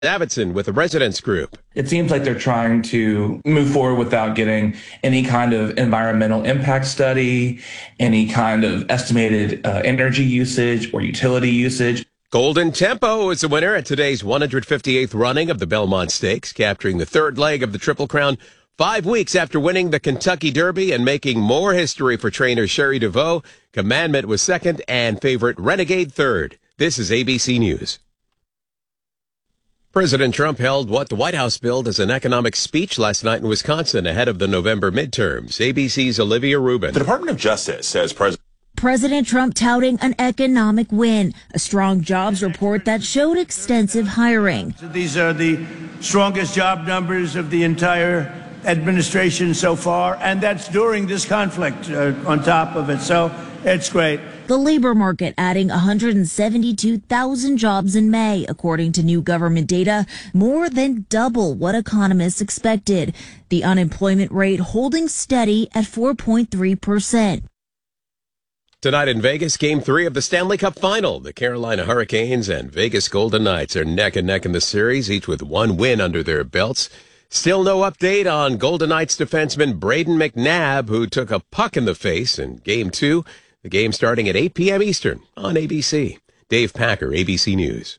Davidson with the Residents Group. It seems like they're trying to move forward without getting any kind of environmental impact study, any kind of estimated energy usage or utility usage. Golden Tempo is the winner at today's 158th running of the Belmont Stakes, capturing the third leg of the Triple Crown 5 weeks after winning the Kentucky Derby and making more history for trainer Sherry DeVoe. Commandment was second and favorite Renegade third. This is ABC News. President Trump held what the White House billed as an economic speech last night in Wisconsin ahead of the November midterms. ABC's Olivia Rubin. The Department of Justice says President Trump touting an economic win, a strong jobs report that showed extensive hiring. These are the strongest job numbers of the entire administration so far, and that's during this conflict on top of it. So it's great. The labor market adding 172,000 jobs in May, according to new government data, more than double what economists expected. The unemployment rate holding steady at 4.3%. Tonight in Vegas, Game 3 of the Stanley Cup Final. The Carolina Hurricanes and Vegas Golden Knights are neck and neck in the series, each with one win under their belts. Still no update on Golden Knights defenseman Braden McNabb, who took a puck in the face in Game 2. The game starting at 8 p.m. Eastern on ABC. Dave Packer, ABC News.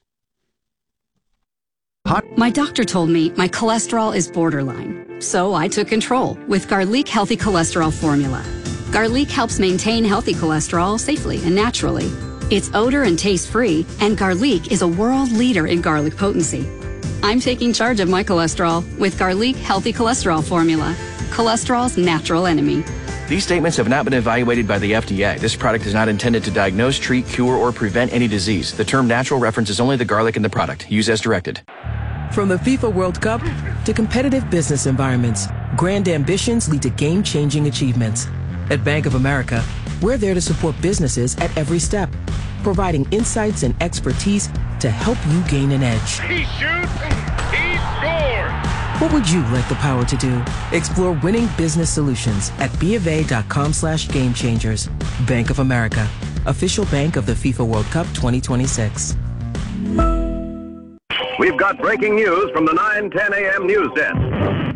My doctor told me my cholesterol is borderline, so I took control with Garlic Healthy Cholesterol Formula. Garlic helps maintain healthy cholesterol safely and naturally. It's odor and taste-free, and Garlic is a world leader in garlic potency. I'm taking charge of my cholesterol with Garlic Healthy Cholesterol Formula, cholesterol's natural enemy. These statements have not been evaluated by the FDA. This product is not intended to diagnose, treat, cure, or prevent any disease. The term natural references only the garlic in the product. Use as directed. From the FIFA World Cup to competitive business environments, grand ambitions lead to game-changing achievements. At Bank of America, we're there to support businesses at every step, providing insights and expertise to help you gain an edge. He shoots, he scores! What would you like the power to do? Explore winning business solutions at BofA.com/gamechangers. Bank of America, official bank of the FIFA World Cup 2026. We've got breaking news from the 9:10 a.m. news desk.